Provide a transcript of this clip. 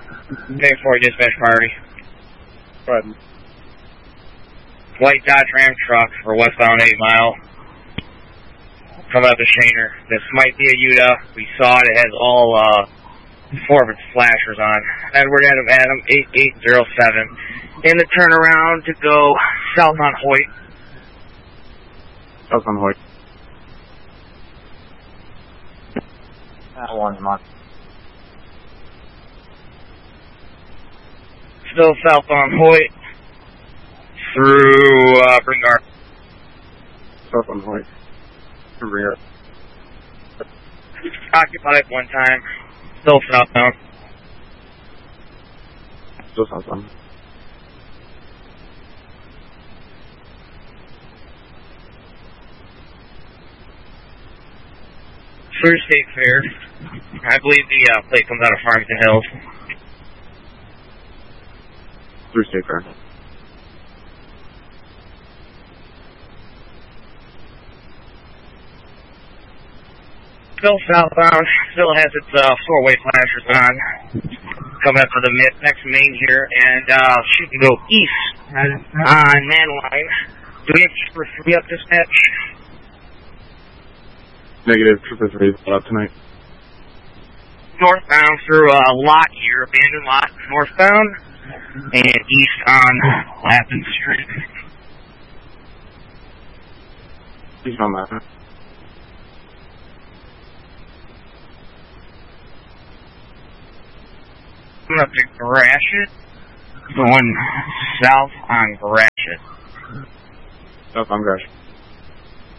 Day 4 dispatch priority. Go ahead. White Dodge Ram truck for westbound 8 Mile. Coming up to Shaner. This might be a Utah. We saw it. It has all 4 of its flashers on. Edward Adam 8807. In the turnaround to go south on Hoyt. South on Hoyt. That one's marked. Still south on Hoyt. Through Bringard. South on Hoyt. Through Bringard. Occupied one time. Still southbound. Still southbound. Through State Fair. I believe the plate comes out of Farmington Hills. Through State Fair. Still southbound. Still has its 4-way flashers on. Coming up for the next main here, and she can go east on Manline. Do we have Trooper 3 up dispatch? Negative. Trooper 3 is up tonight. Northbound through a lot here, abandoned lot, northbound, and east on Lappin Street. East on Lappin. Coming up to Gratiot, going south on Gratiot. South on Gratiot.